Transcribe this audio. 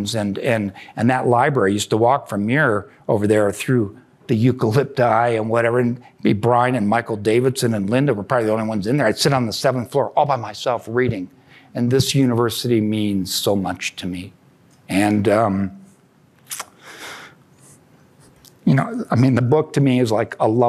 mountains, and that library. I used to walk from Muir over there through the eucalypti and whatever, and be Brian and Michael Davidson and Linda were probably the only ones in there. I'd sit on the 7th floor all by myself reading. And this university means so much to me. And, you know, I mean, the book to me is like a love